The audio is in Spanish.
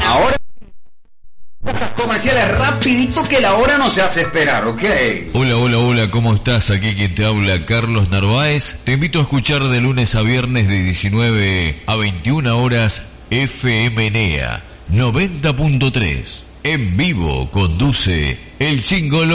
Ahora comerciales rapidito que la hora no se hace esperar, ¿ok? Hola, ¿cómo estás? Aquí quien te habla, Carlos Narváez. Te invito a escuchar de lunes a viernes de 19 a 21 horas FM NEA 90.3. En vivo conduce El Chingolo.